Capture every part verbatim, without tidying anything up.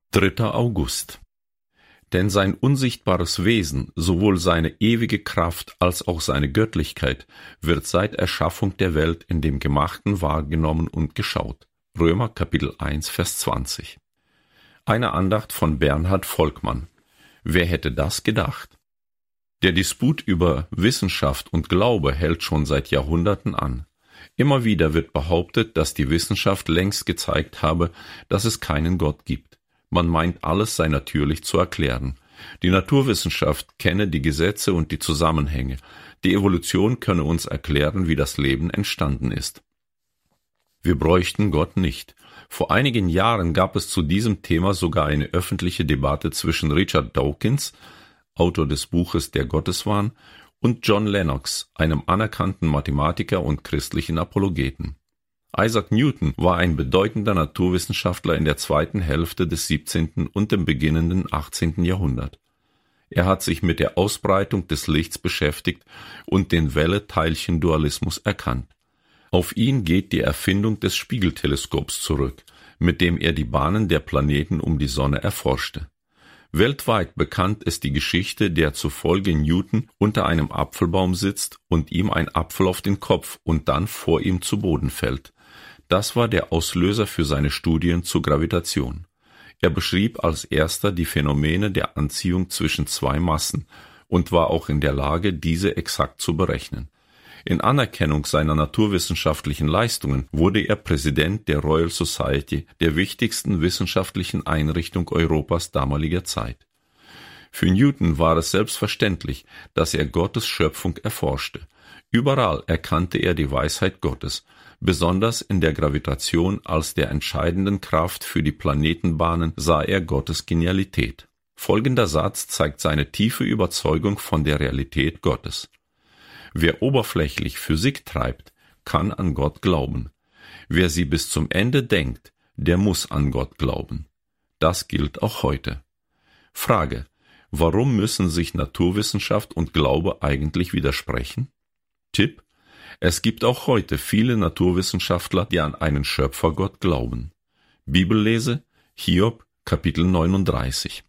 dritter August. Denn sein unsichtbares Wesen, sowohl seine ewige Kraft als auch seine Göttlichkeit, wird seit Erschaffung der Welt in dem Gemachten wahrgenommen und geschaut. Römer Kapitel eins, Vers zwanzig. Eine Andacht von Bernhard Volkmann. Wer hätte das gedacht? Der Disput über Wissenschaft und Glaube hält schon seit Jahrhunderten an. Immer wieder wird behauptet, dass die Wissenschaft längst gezeigt habe, dass es keinen Gott gibt. Man meint, alles sei natürlich zu erklären. Die Naturwissenschaft kenne die Gesetze und die Zusammenhänge. Die Evolution könne uns erklären, wie das Leben entstanden ist. Wir bräuchten Gott nicht. Vor einigen Jahren gab es zu diesem Thema sogar eine öffentliche Debatte zwischen Richard Dawkins, Autor des Buches Der Gotteswahn, und John Lennox, einem anerkannten Mathematiker und christlichen Apologeten. Isaac Newton war ein bedeutender Naturwissenschaftler in der zweiten Hälfte des siebzehnten und dem beginnenden achtzehnten Jahrhundert. Er hat sich mit der Ausbreitung des Lichts beschäftigt und den Welle-Teilchen-Dualismus erkannt. Auf ihn geht die Erfindung des Spiegelteleskops zurück, mit dem er die Bahnen der Planeten um die Sonne erforschte. Weltweit bekannt ist die Geschichte, der zufolge Newton unter einem Apfelbaum sitzt und ihm ein Apfel auf den Kopf und dann vor ihm zu Boden fällt. Das war der Auslöser für seine Studien zur Gravitation. Er beschrieb als erster die Phänomene der Anziehung zwischen zwei Massen und war auch in der Lage, diese exakt zu berechnen. In Anerkennung seiner naturwissenschaftlichen Leistungen wurde er Präsident der Royal Society, der wichtigsten wissenschaftlichen Einrichtung Europas damaliger Zeit. Für Newton war es selbstverständlich, dass er Gottes Schöpfung erforschte. Überall erkannte er die Weisheit Gottes, besonders in der Gravitation als der entscheidenden Kraft für die Planetenbahnen sah er Gottes Genialität. Folgender Satz zeigt seine tiefe Überzeugung von der Realität Gottes. Wer oberflächlich Physik treibt, kann an Gott glauben. Wer sie bis zum Ende denkt, der muss an Gott glauben. Das gilt auch heute. Frage: Warum müssen sich Naturwissenschaft und Glaube eigentlich widersprechen? Tipp: Es gibt auch heute viele Naturwissenschaftler, die an einen Schöpfergott glauben. Bibellese: Hiob, Kapitel neununddreißig.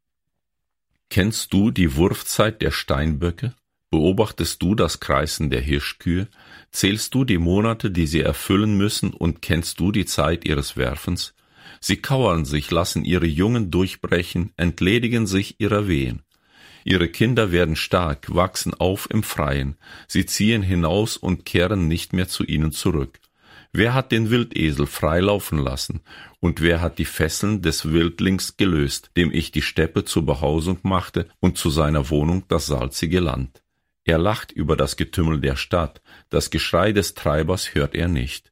Kennst du die Wurfzeit der Steinböcke? Beobachtest du das Kreisen der Hirschkühe? Zählst du die Monate, die sie erfüllen müssen, und kennst du die Zeit ihres Werfens? Sie kauern sich, lassen ihre Jungen durchbrechen, entledigen sich ihrer Wehen. Ihre Kinder werden stark, wachsen auf im Freien. Sie ziehen hinaus und kehren nicht mehr zu ihnen zurück. Wer hat den Wildesel freilaufen lassen? Und wer hat die Fesseln des Wildlings gelöst, dem ich die Steppe zur Behausung machte und zu seiner Wohnung das salzige Land? Er lacht über das Getümmel der Stadt, das Geschrei des Treibers hört er nicht.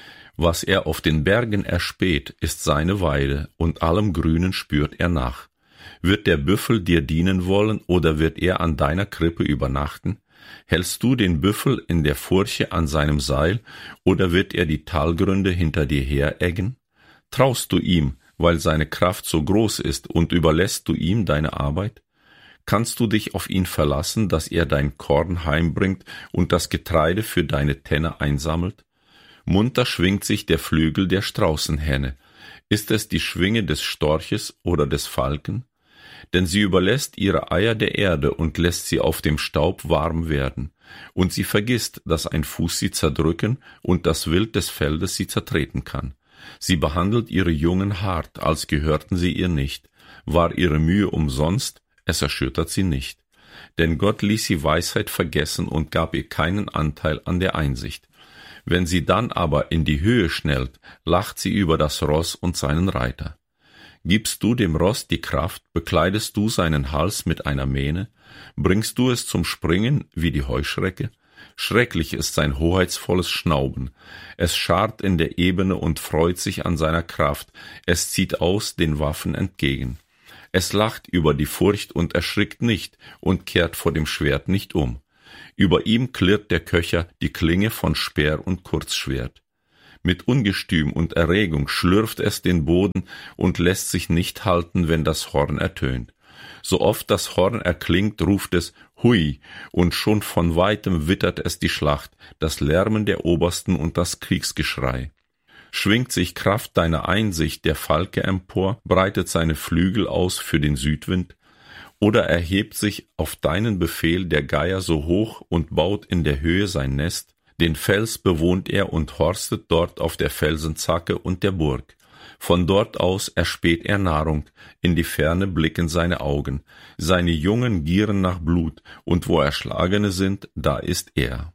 Was er auf den Bergen erspäht, ist seine Weide, und allem Grünen spürt er nach. Wird der Büffel dir dienen wollen, oder wird er an deiner Krippe übernachten? Hältst du den Büffel in der Furche an seinem Seil, oder wird er die Talgründe hinter dir hereggen? Traust du ihm, weil seine Kraft so groß ist, und überlässt du ihm deine Arbeit? Kannst du dich auf ihn verlassen, dass er dein Korn heimbringt und das Getreide für deine Tenne einsammelt? Munter schwingt sich der Flügel der Straußenhenne. Ist es die Schwinge des Storches oder des Falken? Denn sie überlässt ihre Eier der Erde und lässt sie auf dem Staub warm werden. Und sie vergisst, dass ein Fuß sie zerdrücken und das Wild des Feldes sie zertreten kann. Sie behandelt ihre Jungen hart, als gehörten sie ihr nicht. War ihre Mühe umsonst? Es erschüttert sie nicht. Denn Gott ließ sie Weisheit vergessen und gab ihr keinen Anteil an der Einsicht. Wenn sie dann aber in die Höhe schnellt, lacht sie über das Ross und seinen Reiter. Gibst du dem Ross die Kraft, bekleidest du seinen Hals mit einer Mähne, bringst du es zum Springen wie die Heuschrecke? Schrecklich ist sein hoheitsvolles Schnauben. Es scharrt in der Ebene und freut sich an seiner Kraft. Es zieht aus den Waffen entgegen. Es lacht über die Furcht und erschrickt nicht und kehrt vor dem Schwert nicht um. Über ihm klirrt der Köcher die Klinge von Speer und Kurzschwert. Mit Ungestüm und Erregung schlürft es den Boden und lässt sich nicht halten, wenn das Horn ertönt. So oft das Horn erklingt, ruft es Hui, und schon von weitem wittert es die Schlacht, das Lärmen der Obersten und das Kriegsgeschrei. Schwingt sich Kraft deiner Einsicht der Falke empor, breitet seine Flügel aus für den Südwind? Oder erhebt sich auf deinen Befehl der Geier so hoch und baut in der Höhe sein Nest? Den Fels bewohnt er und horstet dort auf der Felsenzacke und der Burg. Von dort aus erspäht er Nahrung, in die Ferne blicken seine Augen. Seine Jungen gieren nach Blut, und wo Erschlagene sind, da ist er.